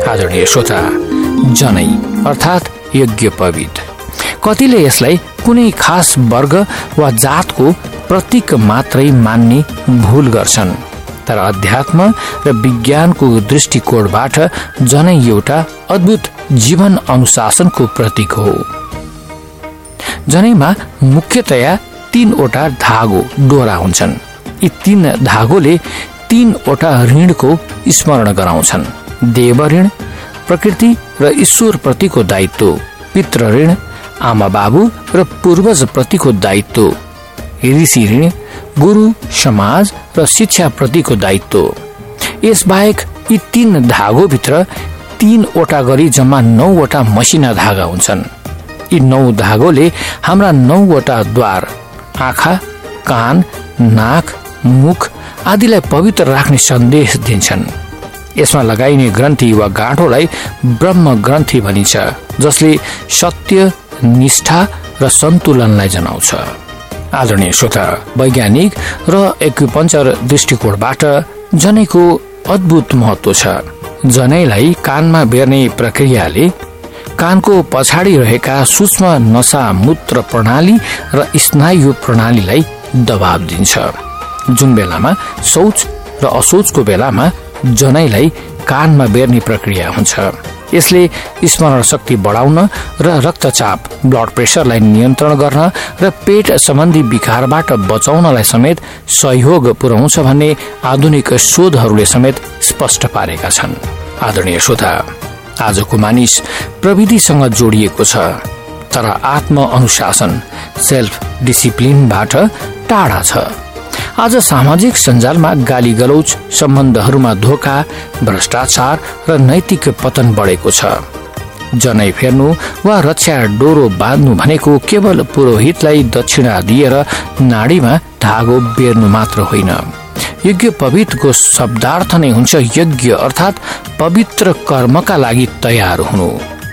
आदरणीय श्रोता, जनै अर्थात् यज्ञोपवीत, कतिले यसलाई कुनै खास वर्ग वा जातको प्रतीक मात्रै मान्ने भूल गर्छन्, तर अध्यात्म र विज्ञानको दृष्टिकोणबाट जनै एउटा अद्भुत जीवन अनुशासनको प्रतीक हो। जनैमा मुख्यतया 3वटा धागो डोरा हुन्छन्। यी 3 धागोले 3वटा ऋणको स्मरण गराउँछन्। देव ऋण, प्रकृति र ईश्वर प्रतिको दायित्व, पितृ ऋण, आमा बाबु र पूर्वज प्रतिको दायित्व, ऋषि ऋण, गुरु, समाज र शिक्षा प्रतिको दायित्व। यसबाहेक यी 3 धागोभित्र 3वटा गरी जम्मा 9वटा मसिना धागा हुन्छन्। यी 9 धागोले हाम्रा 9वटा द्वार, आँखा, कान, नाक, मुख आदिलाई पवित्र राख्ने सन्देश दिन्छन्। यसमा लगाइने ग्रन्थि वा गाँठोलाई ब्रह्म ग्रन्थि भनिन्छ, जसले सत्य, निष्ठा र सन्तुलनलाई जनाउँछ। आदरणीय श्रोता, वैज्ञानिक र एक्युपञ्चर दृष्टिकोणबाट जनैको अद्भुत महत्व छ। जनैलाई कानमा बेर्ने प्रक्रियाले कानको पछाडि रहेका सूक्ष्म नसा मूत्र प्रणाली र स्नायु प्रणालीलाई दबाव दिन्छ। जुन बेलामा शौच र अशौचको बेलामा जनैलाई कानमा बेर्ने प्रक्रिया हुन्छ। यसले स्मरण शक्ति बढाउन र रक्तचाप, ब्लड प्रेसरलाई नियन्त्रण गर्न र पेट सम्बन्धी विकारबाट बचाउनलाई समेत सहयोग पुर्याउँछ भन्ने आधुनिक शोधहरूले समेत स्पष्ट पारेका छन्। आदरणीय श्रोता, आजको मानिस प्रविधिसँग जोडिएको छ, तर आत्म अनुशासन, सेल्फ डिसिप्लिनबाट टाढा छ। आज सामाजिक सञ्जालमा गाली गलौज, सम्बन्धहरूमा धोका, भ्रष्टाचार र नैतिक पतन बढेको छ। जनै फेर्नु वा रक्षा डोरो बाँध्नु भनेको केवल पुरोहितलाई दक्षिणा दिएर नाडीमा धागो बेर्नु मात्र होइन। यज्ञोपवीतको शब्दार्थ नै हुन्छ यज्ञ अर्थात् पवित्र कर्मका लागि तयार हुनु।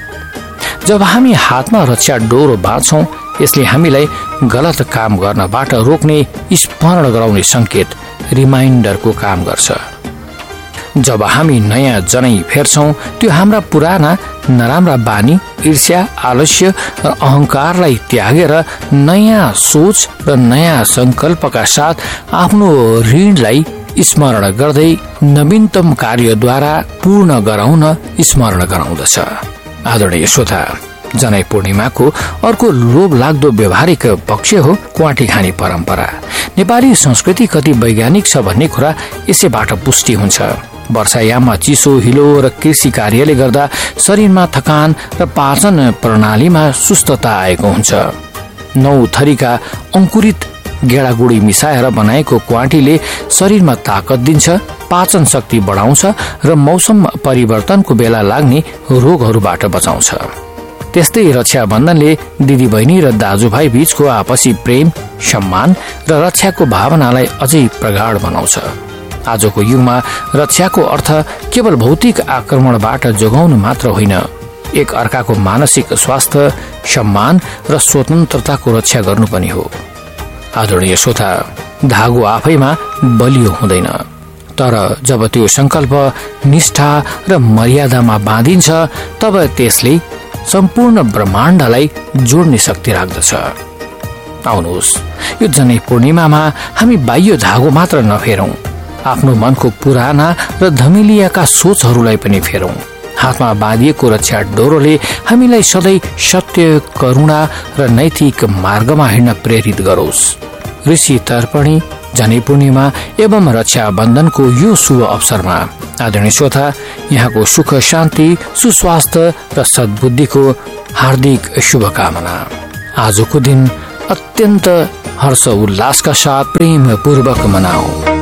जब हामी हातमा रक्षा डोरो बाँध्छौं, यसले हामीलाई गलत काम गर्नबाट रोक्ने स्मरण गराउने संकेत, रिमाइन्डरको काम गर्छ। जब हामी नयाँ जनै फेर्छौं, त्यो हाम्रा पुराना नराम्रा बानी, ईर्ष्या, आलस्य र अहंकारलाई त्यागेर नयाँ सोच र नयाँ संकल्पका साथ आफ्नो ऋणलाई स्मरण गर्दै नवीनतम कार्यद्वारा पूर्ण गराउन स्मरण गराउँदछ। आदरणीय श्रोता, जनै पूर्णिमाको अर्को लोभ लाग्दो व्यवहारिक पक्ष हो क्वाटी खाने परम्परा। नेपाली संस्कृति कति वैज्ञानिक छ भन्ने कुरा यसैबाट पुष्टि हुन्छ। वर्षायाममा चिसो, हिलो र कृषि कार्यले गर्दा शरीरमा थकान र पाचन प्रणालीमा सुस्तता आएको हुन्छ। 9 थरीका अंकुरित गेडागुडी मिसाएर बनाएको क्वाटीले शरीरमा ताकत दिन्छ, पाचन शक्ति बढाउँछ र मौसम परिवर्तनको बेला लाग्ने रोगहरूबाट बचाउँछ। त्यस्तै रक्षाबन्धनले दिदीबहिनी र दाजुभाइ बीचको आपसी प्रेम, सम्मान र रक्षाको भावनालाई अझै प्रगाढ बनाउँछ। आजको युगमा रक्षाको अर्थ केवल भौतिक आक्रमणबाट जोगाउनु मात्र होइन, एक अर्काको मानसिक स्वास्थ्य, सम्मान र स्वतन्त्रताको रक्षा गर्नु पनि हो। आदरणीय श्रोता, धागो आफैमा बलियो हुँदैन, तर जब त्यो संकल्प, निष्ठा र मर्यादामा बाँधिन्छ, तब त्यसले सम्पूर्ण ब्रह्माण्डलाई जोड्ने शक्ति राख्दछ। आउनुहोस्, यो जनै पूर्णिमामा हामी बाह्य धागो मात्र नफेरौं, आफ्नो मनको पुराना र धमिलिएका सोचहरूलाई पनि फेरौं। हातमा बाँधिएको रक्षा डोरोले हामीलाई सधैँ सत्य, करुणा र नैतिक मार्गमा हिँड्न प्रेरित गरोस्। ऋषि तर्पणी, जनै पूर्णिमा एवं रक्षाबन्धनको यो शुभ अवसरमा आदरणीय श्रोता, यहाँको सुख, शान्ति, सुस्वास्थ्य र सद्बुद्धिको हार्दिक शुभकामना। आजको दिन अत्यन्त हर्ष उल्लासका साथ प्रेम पूर्वक मनाऊ।